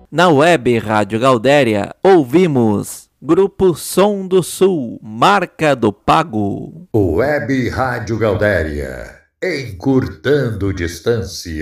Na Web Rádio Gaudéria, ouvimos Grupo Som do Sul, Marca do Pago. Web Rádio Gaudéria, encurtando distância.